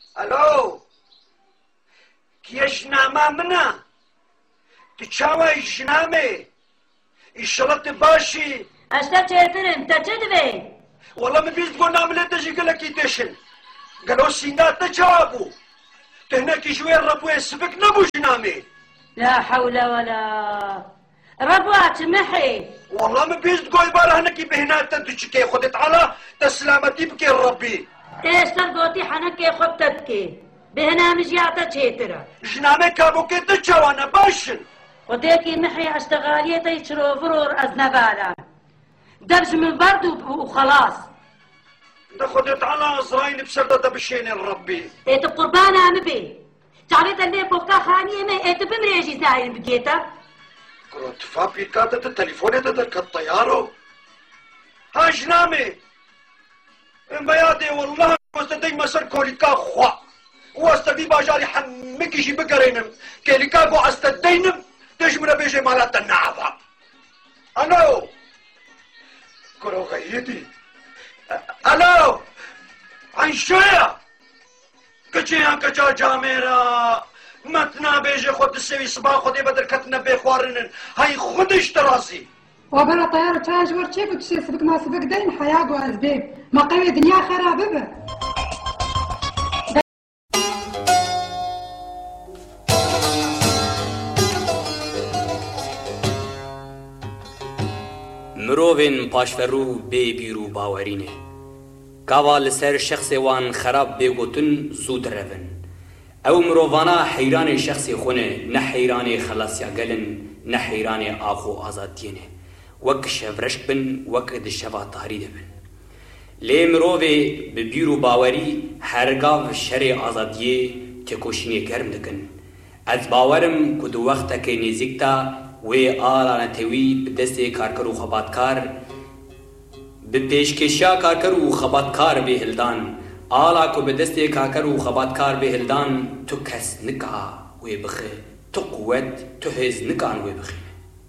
الو كيشنامه منه تشاوي جنامي إشلت باشي أشتا تشيترن تجدوي والله ما بيز تقول نعمل تجي قال لك يتشن قالوا سينات تجابو تهناك شوي الربو يسبك نبو جنامي لا حول ولا ربوات محي والله ما بيز تقول بارا هناك بهنات تدشكي خدت على تسلامتي بكي الربي تيستر قوتي حنكي خبتتكي بهنا مجياتا تشيترا جنامي كابو كي تجاوانا باشن وديكي محي اشتغاليتي يشرو فرور أزنبالا دبج من برد وخلاص ده خدت على أزراين بسردة بشين الربي ايت قربانا مبي تعريت اللي بوكا خانية ما ايت بمريجي زاين بقيتا كنت فابي كاتت التليفون تدرك الطيارو ها جنامي بيادي والله واستدي مسر كوليكا خوا واستدي باجاري حمكي جي بقرينم كوليكا قو استدينم تجمنا بيجي مالات النعفة الو كرو غيدي الو عن شوية كچيان كچا جاميرا متنا بيجي خود السوي صباح خودي بدر كتنا بيخوارنن هاي خودش تراسي وبلا طيارة تاج ورتشيك وتشي سبك ما سبك دين حياة وأزبيب ما قوي دنيا خرابة به مروفين پاشفرو بي بيرو باورينه كاوا لسر شخص وان خراب بيگوتن زود رون او مروفانا حيران شخص خونه نه حيران خلاص ياگلن نه حيران آخو آزادينه وك شفرشك بن وك دشوا تاريد بن لي مروفي ببيرو باوري هرگاو شر آزاديه تكوشيني گرم دكن از باورم كدو وقتا كي نزيكتا وی آلا نتوی بدست کارکر و خباتکار به پیشکشیا کارکر و خباتکار به هلدان آلا کو بدست کارکر و خباتکار به هلدان تو کس نکا وی بخه تو قوت تو هز نکان وی بخه